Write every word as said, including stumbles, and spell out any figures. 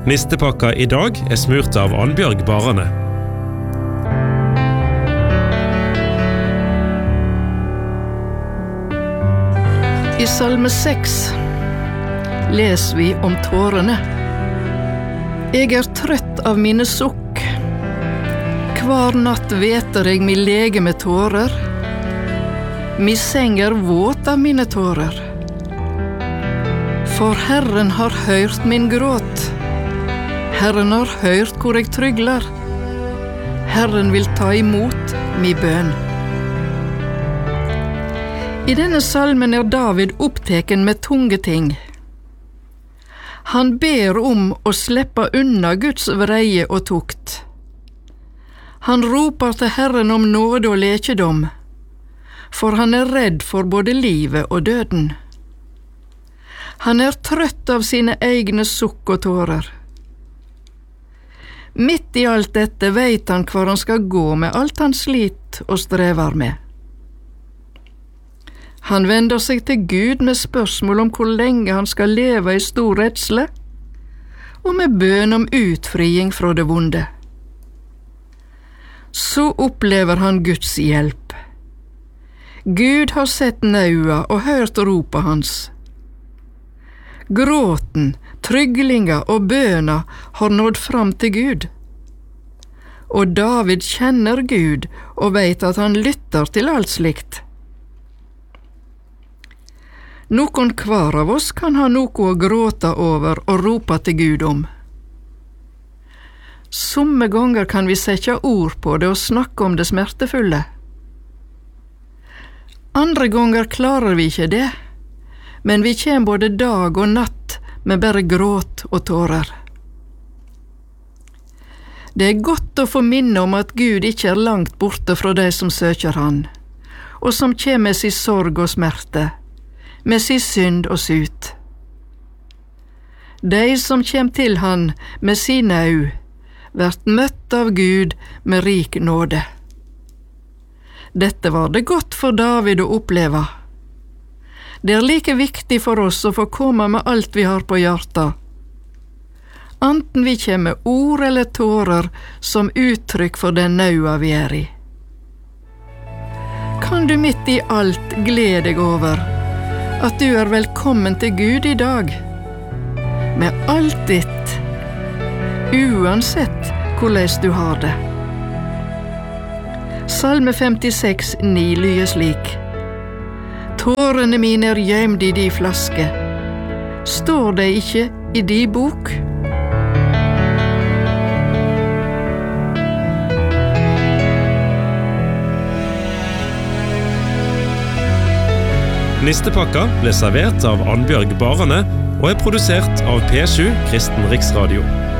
Nistepakka I dag er smurt av Annbjørg Barane. I Salme seks leser vi om tårene. Jeg er trøtt av mine sukk. Hver natt veter jeg mi lege med tårer. Mi seng er våt av mine tårer. For Herren har hørt min gråt. Herren har hørt hvor jeg trygler. Herren vil ta imot mi bønn. I denne salmen er David oppteken med tunge ting. Han ber om å slippe unna Guds vreie og tukt. Han roper til Herren om nåde og lekedom, for han er redd for både livet og døden. Han er trøtt av sine egne sukk og tårer. Midt I alt dette vet han hvor han skal gå med alt han slit og strever med. Han vender seg til Gud med spørsmål om hvor lenge han skal leve I stor redsle, og med bønn om utfriing fra det vonde. Så opplever han Guds hjelp. Gud har sett naua og hørt ropet hans. Gråten, tryglinga og bøna har nådd fram til Gud. Og David kjenner Gud og vet at han lytter til alt slikt. Noen hver av oss kan ha noe å gråte over og rope til Gud om. Somme ganger kan vi sette ord på det og snakke om det smertefulle. Andre ganger klarer vi ikke det, men vi kjem både dag og natt med bare gråt og tårer. Det er godt å få minne om at Gud ikke er langt borte fra de som søker han, og som kjem med sin sorg og smerte, med sin synd og sut. De som kjem til han med sin au, vert møtt av Gud med rik nåde. Dette var det godt for David å oppleve. Det er like viktig for oss å få komme med alt vi har på hjertet. Anten vi kommer med ord eller tårer som uttrykk for den naua vi er I. Kan du midt I alt glede deg over at du er velkommen til Gud I dag, med alt ditt, uansett hvordan du har det. Salme femtiseks ni lyder slik: Tårene mine er gjemt I di flaske. Står det ikke I di bok? Nistepakka ble servert av Annbjørg Barane og er produsert av P sju Kristen Riksradio.